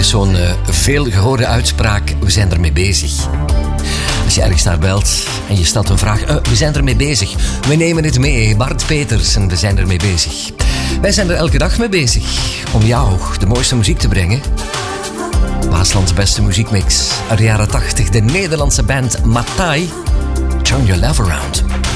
is zo'n veel gehoorde uitspraak. We zijn ermee bezig. Als je ergens naar belt en je stelt een vraag. We zijn ermee bezig. We nemen het mee. Bart Peters en we zijn ermee bezig. Wij zijn er elke dag mee bezig. Om jou de mooiste muziek te brengen. Waaslands beste muziekmix uit de jaren 80. De Nederlandse band Matai. Turn Your Love Around.